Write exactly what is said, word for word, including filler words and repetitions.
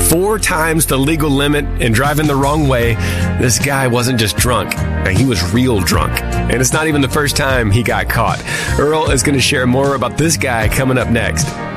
Four times the legal limit and driving the wrong way. This guy wasn't just drunk. He was real drunk. And it's not even the first time he got caught. Earl is going to share more about this guy coming up next.